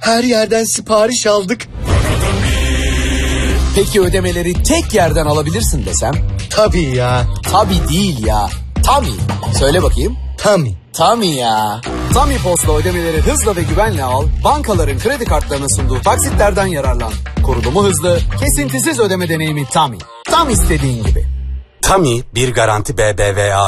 Her yerden sipariş aldık. Peki ödemeleri tek yerden alabilirsin desem? Tabii ya. Tabii değil ya. Tami. Söyle bakayım. Tami. Tami ya. Tami Post'la ödemeleri hızla ve güvenle al. Bankaların kredi kartlarına sunduğu taksitlerden yararlan. Kurulumu hızlı, kesintisiz ödeme deneyimi Tami. Tam istediğin gibi. Tami bir Garanti BBVA